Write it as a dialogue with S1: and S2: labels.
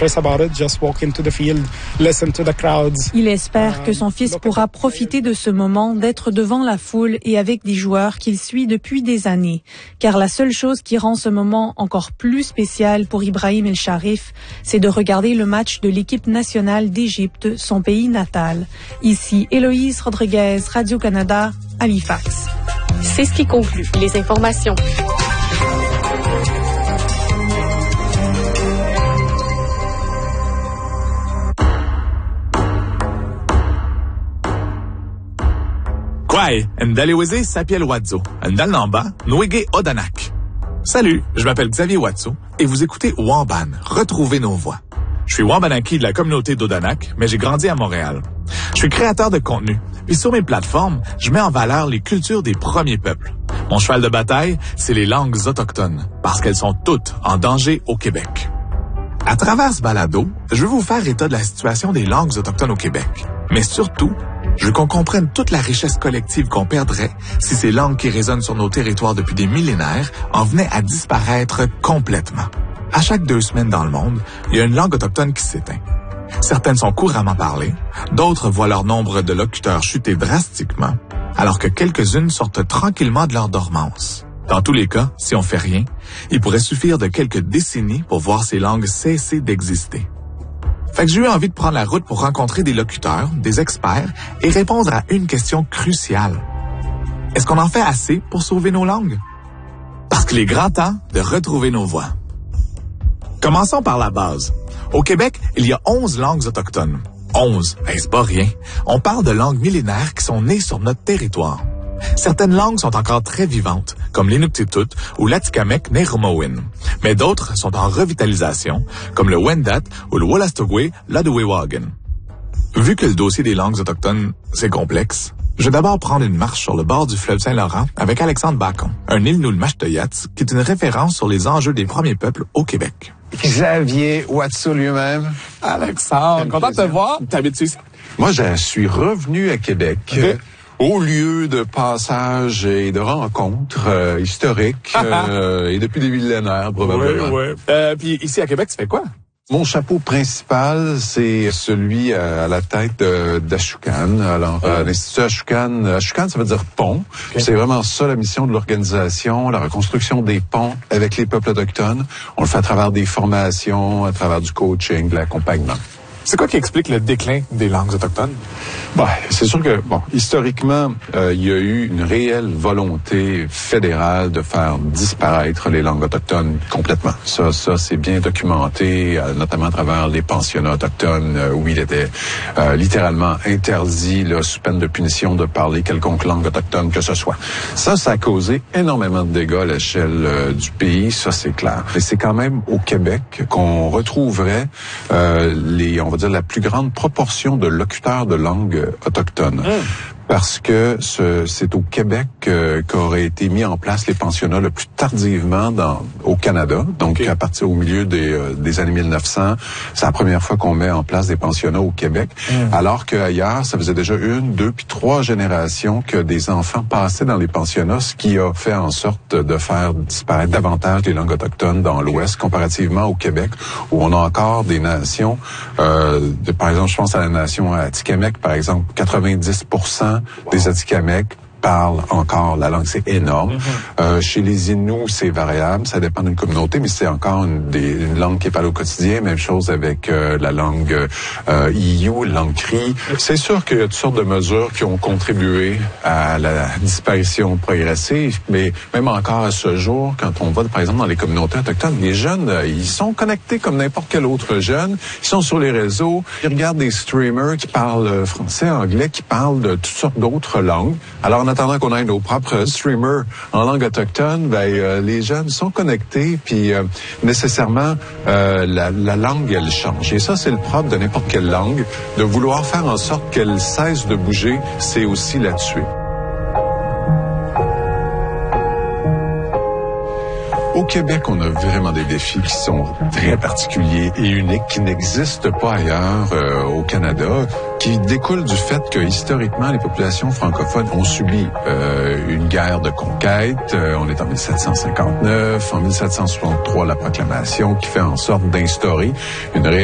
S1: Il espère que son fils pourra profiter de ce moment d'être devant la foule et avec des joueurs qu'il suit depuis des années. Car la seule chose qui rend ce moment encore plus spécial pour Ibrahim El Sharif, c'est de regarder le match de l'équipe nationale d'Égypte, son pays natal. Ici, Héloïse Rodriguez, Radio-Canada, Halifax.
S2: C'est ce qui conclut les informations.
S3: Kwai, Ndaleweze Sapiel Wadzo, Ndalnamba, Nwege Odanak. Salut, je m'appelle Xavier Watso et vous écoutez Wamban, Retrouvez nos voix. Je suis Wambanaki de la communauté d'Odanak, mais j'ai grandi à Montréal. Je suis créateur de contenu, puis sur mes plateformes, je mets en valeur les cultures des premiers peuples. Mon cheval de bataille, c'est les langues autochtones, parce qu'elles sont toutes en danger au Québec. À travers ce balado, je veux vous faire état de la situation des langues autochtones au Québec, mais surtout, je veux qu'on comprenne toute la richesse collective qu'on perdrait si ces langues qui résonnent sur nos territoires depuis des millénaires en venaient à disparaître complètement. À chaque 2 semaines dans le monde, il y a une langue autochtone qui s'éteint. Certaines sont couramment parlées, d'autres voient leur nombre de locuteurs chuter drastiquement, alors que quelques-unes sortent tranquillement de leur dormance. Dans tous les cas, si on fait rien, il pourrait suffire de quelques décennies pour voir ces langues cesser d'exister. Fait que j'ai eu envie de prendre la route pour rencontrer des locuteurs, des experts et répondre à une question cruciale. Est-ce qu'on en fait assez pour sauver nos langues? Parce qu'il est grand temps de retrouver nos voix. Commençons par la base. Au Québec, il y a 11 langues autochtones. 11, c'est pas rien. On parle de langues millénaires qui sont nées sur notre territoire. Certaines langues sont encore très vivantes, comme l'Inuktitut ou l'Atikamekw Nehrumowen. Mais d'autres sont en revitalisation, comme le Wendat ou le Wolastoqey Ladouewagen. Vu que le dossier des langues autochtones, c'est complexe, je vais d'abord prendre une marche sur le bord du fleuve Saint-Laurent avec Alexandre Bacon, un Ilnul-Mashtayats qui est une référence sur les enjeux des premiers peuples au Québec.
S4: Xavier Watso lui-même.
S3: Alexandre, content de te voir. T'habites ici?
S4: Moi, je suis revenu à Québec.
S3: Okay.
S4: Au lieu de passage et de rencontres historiques et depuis des millénaires, probablement.
S3: Oui. Puis ici à Québec, tu fais quoi?
S4: Mon chapeau principal, c'est celui à la tête d'Ashukan. Alors, l'Institut Ashukan, Ashukan, ça veut dire pont. Okay. C'est vraiment ça la mission de l'organisation, la reconstruction des ponts avec les peuples autochtones. On le fait à travers des formations, à travers du coaching, de l'accompagnement.
S3: C'est quoi qui explique le déclin des langues autochtones?
S4: C'est sûr que, historiquement, il y a eu une réelle volonté fédérale de faire disparaître les langues autochtones complètement. Ça, c'est bien documenté, notamment à travers les pensionnats autochtones, où il était littéralement interdit, là, sous peine de punition, de parler quelconque langue autochtone que ce soit. Ça a causé énormément de dégâts à l'échelle du pays, ça c'est clair. Et c'est quand même au Québec qu'on retrouverait on va dire la plus grande proportion de locuteurs de langue autochtone. Parce que c'est au Québec qu'auraient été mis en place les pensionnats le plus tardivement au Canada. Donc, à partir au milieu des années 1900, c'est la première fois qu'on met en place des pensionnats au Québec. Alors qu'ailleurs, ça faisait déjà 1, 2, puis 3 générations que des enfants passaient dans les pensionnats, ce qui a fait en sorte de faire disparaître davantage les langues autochtones dans l'Ouest, comparativement au Québec, où on a encore des nations, par exemple, je pense à la nation Atikamekw, par exemple, 90% des Atikamekw parlent encore la langue, c'est énorme. Chez les Inuits, c'est variable, ça dépend d'une communauté, mais c'est encore une langue qui est parlée au quotidien. Même chose avec la langue Iyu, la langue Cri. C'est sûr qu'il y a toutes sortes de mesures qui ont contribué à la disparition progressive, mais même encore à ce jour, quand on va, par exemple, dans les communautés autochtones, les jeunes, ils sont connectés comme n'importe quel autre jeune. Ils sont sur les réseaux, ils regardent des streamers qui parlent français, anglais, qui parlent de toutes sortes d'autres langues. Alors, en attendant qu'on ait nos propres streamers en langue autochtone, les jeunes sont connectés, puis nécessairement la langue, elle change. Et ça, c'est le propre de n'importe quelle langue, de vouloir faire en sorte qu'elle cesse de bouger, c'est aussi la tuer. Au Québec, on a vraiment des défis qui sont très particuliers et uniques, qui n'existent pas ailleurs au Canada, qui découlent du fait que, historiquement, les populations francophones ont subi une guerre de conquête. On est en 1759, en 1763, la proclamation qui fait en sorte d'instaurer une